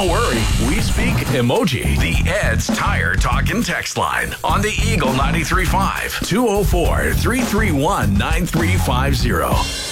Don't worry, we speak emoji. The Ed's Tire Talk and Text line on the Eagle 93.5 204-331-9350.